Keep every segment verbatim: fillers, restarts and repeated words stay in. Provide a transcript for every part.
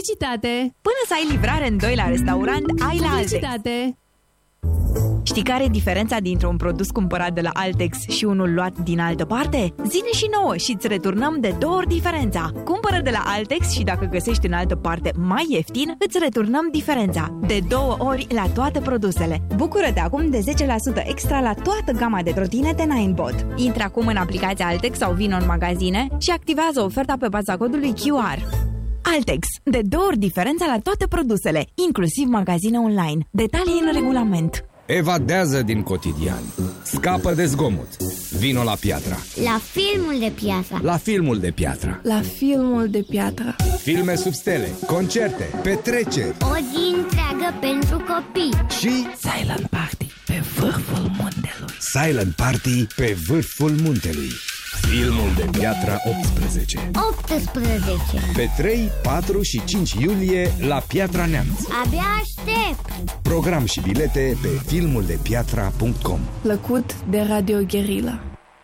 Publicitate. Până să ai livrare în doi la restaurant, ai la Altex. Publicitate. Știi care e diferența dintre un produs cumpărat de la Altex și unul luat din altă parte? Zine și nouă și îți returnăm de două ori diferența. Cumpără de la Altex și dacă găsești în altă parte mai ieftin, îți returnăm diferența. De două ori la toate produsele. Bucură-te acum de zece la sută extra la toată gama de trotinete Ninebot. Intră acum în aplicația Altex sau vino în magazine și activează oferta pe baza codului Q R. Altex. De două ori diferența la toate produsele, inclusiv magazine online. Detalii în regulament. Evadează din cotidian. Scapă de zgomot. Vino la Piatra. La filmul de piatră. La filmul de Piatra. La filmul de piatră. Filme sub stele, concerte, petreceri. O zi întreagă pentru copii. Și Silent Party pe vârful muntelui. Silent Party pe vârful muntelui. Filmul de Piatra optsprezece. optsprezece. Pe trei, patru și cinci iulie la Piatra Neamț. Abia aștept. Program și bilete pe filmul de piatra punct com. Plăcut de Radio Guerilla.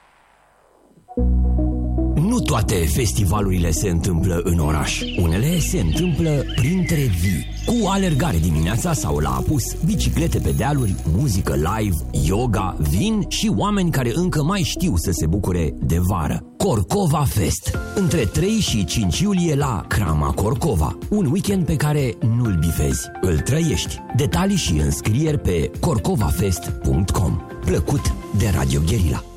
Nu toate festivalurile se întâmplă în oraș. Unele se întâmplă printre vii. Cu alergare dimineața sau la apus, biciclete pe dealuri, muzică live, yoga, vin și oameni care încă mai știu să se bucure de vară. Corcova Fest. Între trei și cinci iulie la Crama Corcova. Un weekend pe care nu-l bifezi, îl trăiești. Detalii și înscrieri pe corcovafest punct com. Plăcut de Radio Guerilla.